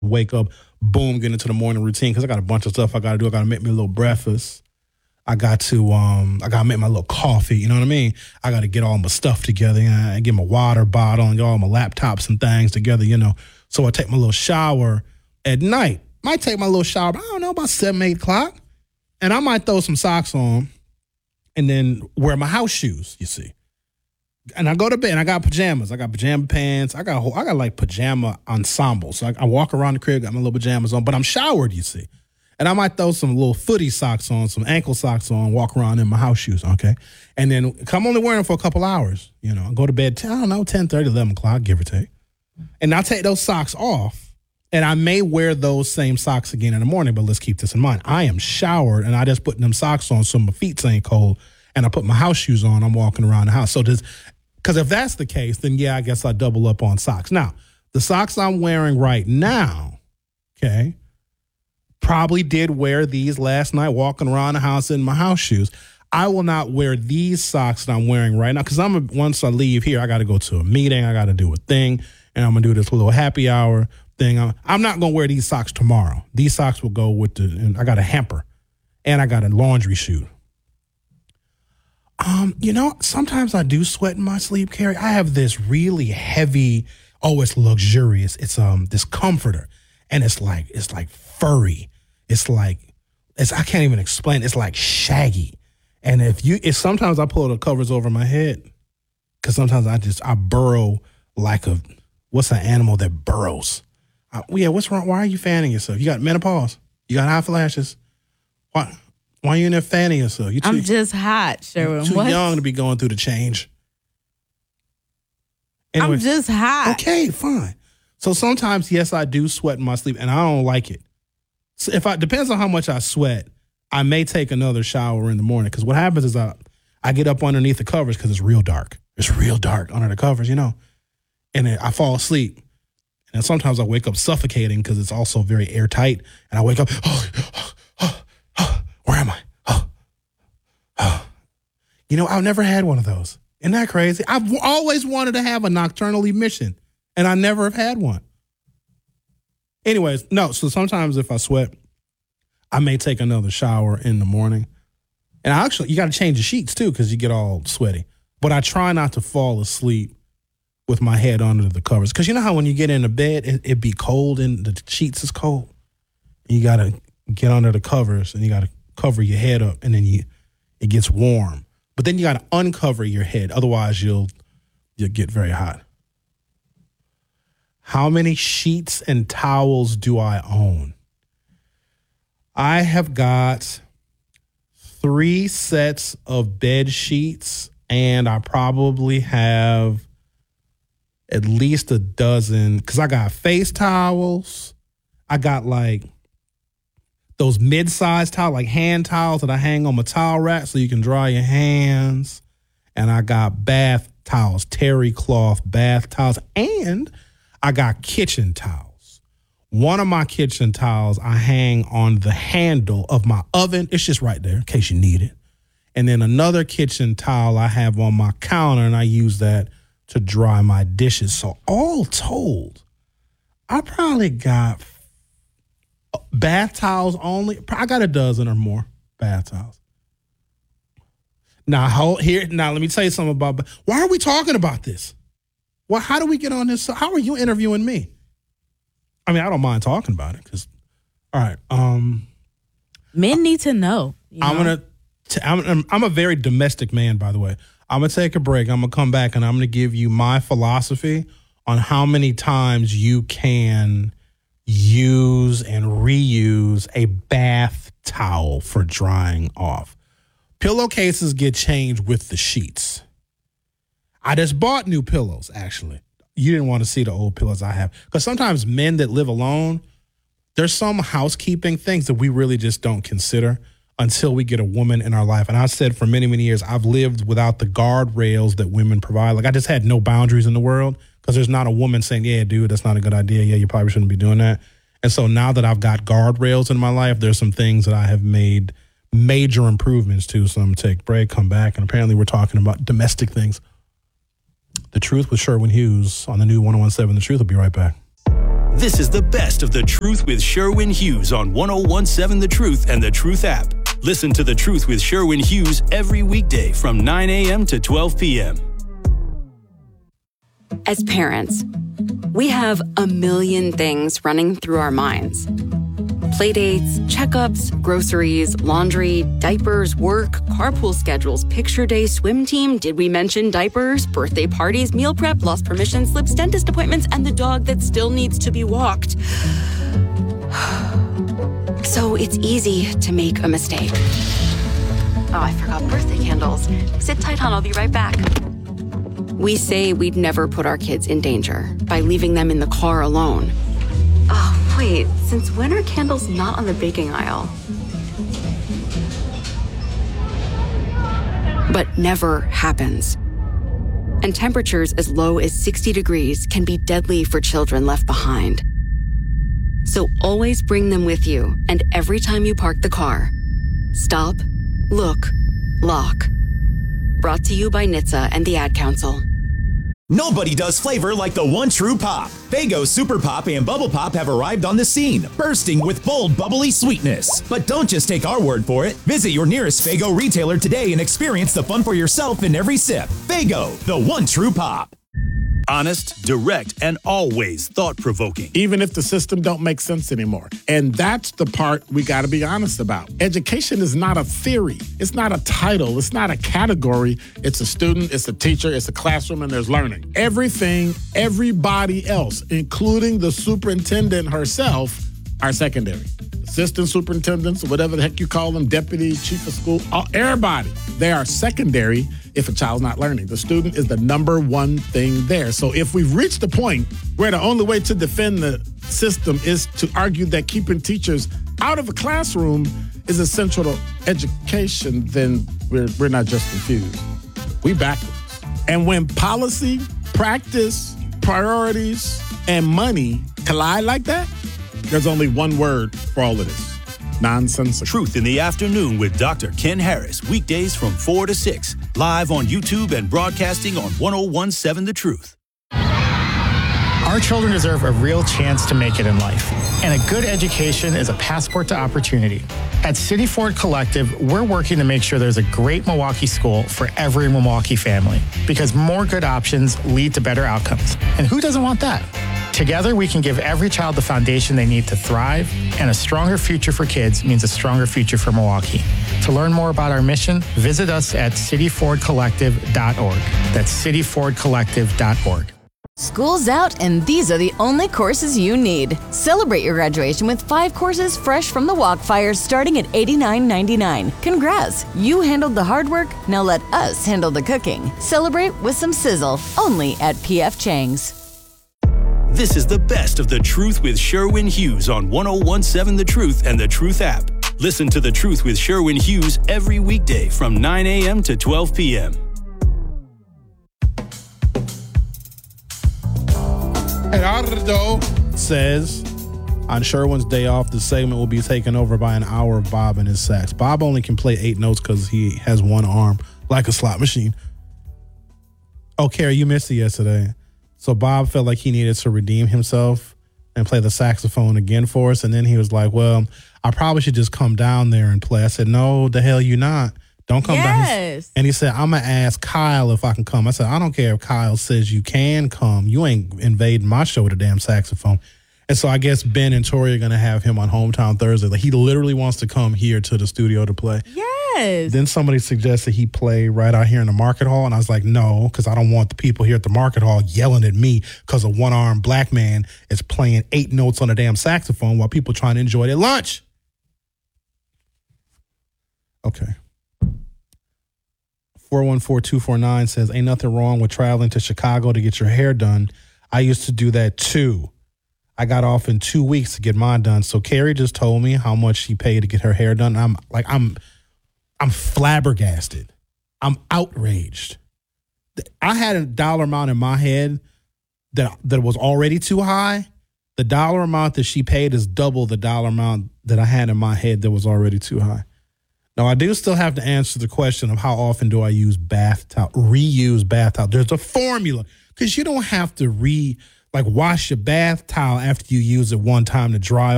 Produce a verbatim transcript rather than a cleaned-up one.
wake up, boom, get into the morning routine because I got a bunch of stuff I got to do. I got to make me a little breakfast. I got to um, I got to make my little coffee. You know what I mean? I got to get all my stuff together. You know, and get my water bottle and get all my laptops and things together. You know, so I take my little shower at night. Might take my little shower. I don't know, about seven, eight o'clock, and I might throw some socks on, and then wear my house shoes. You see. And I go to bed, and I got pajamas. I got pajama pants. I got I got like pajama ensemble. So I, I walk around the crib, got my little pajamas on, but I'm showered, you see. And I might throw some little footy socks on, some ankle socks on, walk around in my house shoes, okay? And then I'm only wearing them for a couple hours, you know. I go to bed, I don't know, ten thirty, eleven o'clock, give or take. And I take those socks off, and I may wear those same socks again in the morning, but let's keep this in mind. I am showered, and I just put them socks on so my feet ain't cold, and I put my house shoes on, I'm walking around the house. So this, because if that's the case, then yeah, I guess I double up on socks. Now, the socks I'm wearing right now, okay, probably did wear these last night walking around the house in my house shoes. I will not wear these socks that I'm wearing right now because I'm a, once I leave here, I got to go to a meeting. I got to do a thing, and I'm going to do this little happy hour thing. I'm, I'm not going to wear these socks tomorrow. These socks will go with the, and I got a hamper, and I got a laundry chute. Um, you know, sometimes I do sweat in my sleep, Carrie. I have this really heavy, oh, it's luxurious. It's um this comforter, and it's like it's like furry. It's like it's I can't even explain. It's like shaggy. And if you, if sometimes I pull the covers over my head, because sometimes I just I burrow like a what's an animal that burrows? I, yeah, what's wrong? Why are you fanning yourself? You got menopause. You got hot flashes. Why? Why are you in there fanning yourself? You too, I'm just hot, Sherwin. Too what? young to be going through the change. Anyway, I'm just hot. Okay, fine. So sometimes, yes, I do sweat in my sleep, and I don't like it. So if I depends on how much I sweat, I may take another shower in the morning. Because what happens is I, I get up underneath the covers because it's real dark. It's real dark under the covers, you know. And then I fall asleep. And then sometimes I wake up suffocating because it's also very airtight. And I wake up, oh, oh, oh, oh, where am I? Oh, oh. You know, I've never had one of those. Isn't that crazy? I've always wanted to have a nocturnal emission, and I never have had one. Anyways, no, so sometimes if I sweat, I may take another shower in the morning. And I actually, you got to change the sheets too because you get all sweaty. But I try not to fall asleep with my head under the covers. Because you know how when you get into bed, it, it be cold and the sheets is cold? You got to get under the covers and you got to cover your head up and then you it gets warm. But then you got to uncover your head. Otherwise, you'll you'll get very hot. How many sheets and towels do I own? I have got three sets of bed sheets, and I probably have at least a dozen, because I got face towels. I got like those mid-sized towels, like hand towels that I hang on my towel rack so you can dry your hands. And I got bath towels, terry cloth bath towels, and I got kitchen towels. One of my kitchen towels I hang on the handle of my oven. It's just right there in case you need it. And then another kitchen towel I have on my counter, and I use that to dry my dishes. So all told, I probably got bath towels only. I got a dozen or more bath towels. Now, hold, here, now let me tell you something about, why are we talking about this? Well, how do we get on this? How are you interviewing me? I mean, I don't mind talking about it because, all right. Um, Men need to know. You know? I'm gonna. T- I'm, I'm a very domestic man, by the way. I'm gonna take a break. I'm gonna come back and I'm gonna give you my philosophy on how many times you can use and reuse a bath towel for drying off. Pillowcases get changed with the sheets. I just bought new pillows, actually. You didn't want to see the old pillows I have. Because sometimes men that live alone, there's some housekeeping things that we really just don't consider until we get a woman in our life. And I said for many, many years, I've lived without the guardrails that women provide. Like I just had no boundaries in the world because there's not a woman saying, yeah, dude, that's not a good idea. Yeah, you probably shouldn't be doing that. And so now that I've got guardrails in my life, there's some things that I have made major improvements to. So I'm going to take a break, come back, and apparently we're talking about domestic things. The Truth with Sherwin Hughes on the new one oh one seven The Truth. Will be right back. This is the best of The Truth with Sherwin Hughes on one oh one seven The Truth and The Truth app. Listen to The Truth with Sherwin Hughes every weekday from nine a.m. to twelve p.m. As parents, we have a million things running through our minds. Playdates, checkups, groceries, laundry, diapers, work, carpool schedules, picture day, swim team, did we mention diapers, birthday parties, meal prep, lost permission slips, dentist appointments, and the dog that still needs to be walked. So it's easy to make a mistake. Oh, I forgot birthday candles. Sit tight, hon, I'll be right back. We say we'd never put our kids in danger by leaving them in the car alone. Oh, wait, since when are candles not on the baking aisle? But never happens. And temperatures as low as sixty degrees can be deadly for children left behind. So always bring them with you, and every time you park the car, stop, look, lock. Brought to you by N H T S A and the Ad Council. Nobody does flavor like the one true pop. Faygo Super Pop and Bubble Pop have arrived on the scene, bursting with bold, bubbly sweetness. But don't just take our word for it. Visit your nearest Faygo retailer today and experience the fun for yourself in every sip. Faygo, the one true pop. Honest, direct, and always thought-provoking. Even if the system don't make sense anymore. And that's the part we got to be honest about. Education is not a theory. It's not a title. It's not a category. It's a student, it's a teacher, it's a classroom, and there's learning. Everything, everybody else, including the superintendent herself, are secondary. Assistant superintendents, or whatever the heck you call them, deputy, chief of school, all, everybody, they are secondary if a child's not learning. The student is the number one thing there. So if we've reached the point where the only way to defend the system is to argue that keeping teachers out of a classroom is essential to education, then we're, we're not just confused. We backwards. And when policy, practice, priorities, and money collide like that, there's only one word for all of this: nonsensical. Truth in the Afternoon with Doctor Ken Harris. Weekdays from four to six. Live on YouTube and broadcasting on one oh one seven The Truth. Our children deserve a real chance to make it in life. And a good education is a passport to opportunity. At City Ford Collective, we're working to make sure there's a great Milwaukee school for every Milwaukee family. Because more good options lead to better outcomes. And who doesn't want that? Together, we can give every child the foundation they need to thrive, and a stronger future for kids means a stronger future for Milwaukee. To learn more about our mission, visit us at city ford collective dot org. That's city ford collective dot org. School's out, and these are the only courses you need. Celebrate your graduation with five courses fresh from the Walkfire starting at eighty-nine ninety-nine. Congrats! You handled the hard work, now let us handle the cooking. Celebrate with some sizzle, only at P F Chang's. This is the best of The Truth with Sherwin Hughes on one oh one seven The Truth and The Truth app. Listen to The Truth with Sherwin Hughes every weekday from nine a.m. to twelve p.m. Gerardo says, on Sherwin's day off, the segment will be taken over by an hour of Bob and his sax. Bob only can play eight notes because he has one arm like a slot machine. Oh, Carrie, you missed it yesterday. So Bob felt like he needed to redeem himself and play the saxophone again for us. And then he was like, well, I probably should just come down there and play. I said, no, the hell you not. Don't come yes. down. And he said, I'm going to ask Kyle if I can come. I said, I don't care if Kyle says you can come. You ain't invading my show with a damn saxophone. And so I guess Ben and Tori are going to have him on Hometown Thursday. Like, he literally wants to come here to the studio to play. Yes. Then somebody suggested he play right out here in the Market Hall. And I was like, no, because I don't want the people here at the Market Hall yelling at me because a one-armed black man is playing eight notes on a damn saxophone while people trying to enjoy their lunch. Okay. four one four two four nine says, ain't nothing wrong with traveling to Chicago to get your hair done. I used to do that too. I got off in two weeks to get mine done. So Carrie just told me how much she paid to get her hair done. I'm like, I'm, I'm flabbergasted. I'm outraged. I had a dollar amount in my head that that was already too high. The dollar amount that she paid is double the dollar amount that I had in my head that was already too high. Now, I do still have to answer the question of how often do I use bath towel, reuse bath towel. There's a formula because you don't have to re Like wash your bath towel after you use it one time to dry